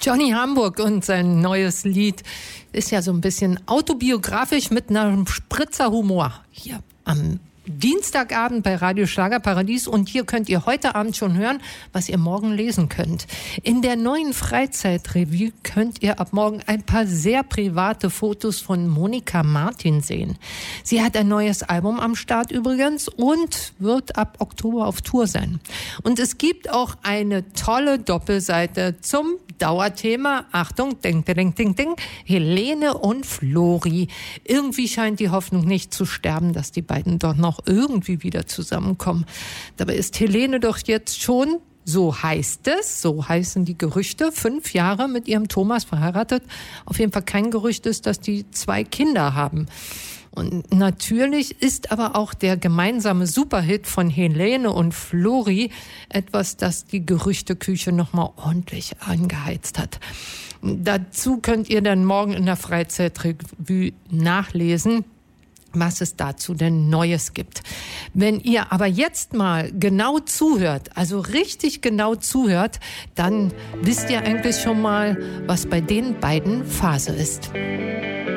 Johnny Hamburg und sein neues Lied ist ja so ein bisschen autobiografisch mit einem Spritzer Humor. Hier am Dienstagabend bei Radio Schlagerparadies, und hier könnt ihr heute Abend schon hören, was ihr morgen lesen könnt. In der neuen Freizeitrevue könnt ihr ab morgen ein paar sehr private Fotos von Monika Martin sehen. Sie hat ein neues Album am Start übrigens und wird ab Oktober auf Tour sein. Und es gibt auch eine tolle Doppelseite zum Dauerthema, Achtung, ding, ding, ding, ding, Helene und Flori. Irgendwie scheint die Hoffnung nicht zu sterben, dass die beiden doch noch irgendwie wieder zusammenkommen. Dabei ist Helene doch jetzt schon, so heißt es, so heißen die Gerüchte, 5 Jahre mit ihrem Thomas verheiratet. Auf jeden Fall kein Gerücht ist, dass die 2 Kinder haben. Und natürlich ist aber auch der gemeinsame Superhit von Helene und Flori etwas, das die Gerüchteküche nochmal ordentlich angeheizt hat. Dazu könnt ihr dann morgen in der Freizeitrevue nachlesen, was es dazu denn Neues gibt. Wenn ihr aber jetzt mal genau zuhört, also richtig genau zuhört, dann wisst ihr eigentlich schon mal, was bei den beiden Phase ist.